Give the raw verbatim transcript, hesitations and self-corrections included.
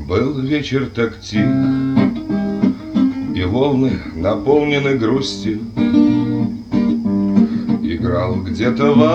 Был вечер так тих, и волны наполнены грустью. Играл где-то в